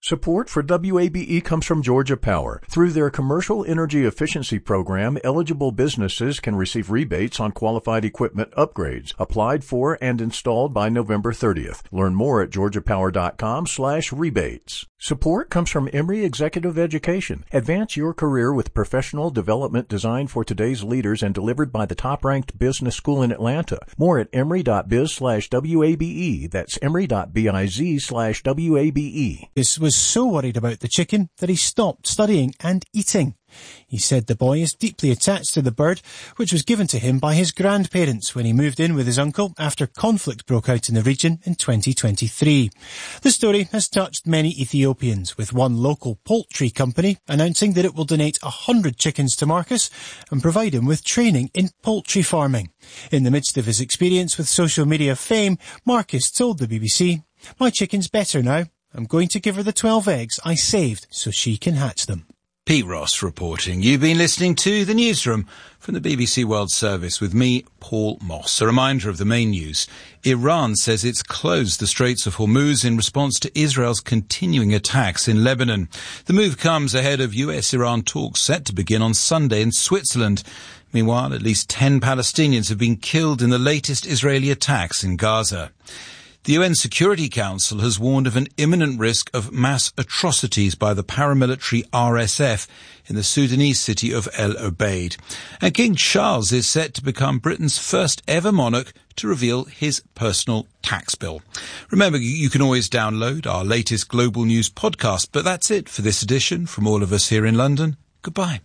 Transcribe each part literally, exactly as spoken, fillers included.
Support for W A B E comes from Georgia Power. Through their Commercial Energy Efficiency Program, eligible businesses can receive rebates on qualified equipment upgrades, applied for and installed by November thirtieth. Learn more at georgiapower.com slash rebates. Support comes from Emory Executive Education. Advance your career with professional development designed for today's leaders and delivered by the top-ranked business school in Atlanta. More at emory.biz slash WABE. That's emory.biz slash WABE. This was so worried about the chicken that he stopped studying and eating. He said the boy is deeply attached to the bird, which was given to him by his grandparents when he moved in with his uncle after conflict broke out in the region in twenty twenty-three. The story has touched many Ethiopians, with one local poultry company announcing that it will donate one hundred chickens to Marcus and provide him with training in poultry farming. In the midst of his experience with social media fame, Marcus told the B B C, "My chicken's better now. I'm going to give her the twelve eggs I saved so she can hatch them." Pete Ross reporting. You've been listening to The Newsroom from the B B C World Service with me, Paul Moss. A reminder of the main news. Iran says it's closed the Straits of Hormuz in response to Israel's continuing attacks in Lebanon. The move comes ahead of U S Iran talks set to begin on Sunday in Switzerland. Meanwhile, at least ten Palestinians have been killed in the latest Israeli attacks in Gaza. The U N Security Council has warned of an imminent risk of mass atrocities by the paramilitary R S F in the Sudanese city of El Obeid. And King Charles is set to become Britain's first ever monarch to reveal his personal tax bill. Remember, you can always download our latest global news podcast, but that's it for this edition. From all of us here in London, goodbye.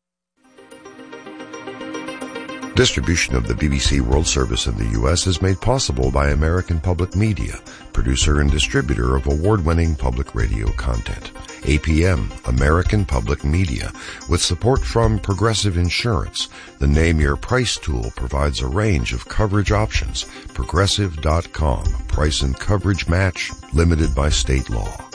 Distribution of the B B C World Service in the U S is made possible by American Public Media, producer and distributor of award-winning public radio content. A P M, American Public Media, with support from Progressive Insurance. The Name Your Price tool provides a range of coverage options. Progressive dot com. Price and coverage match limited by state law.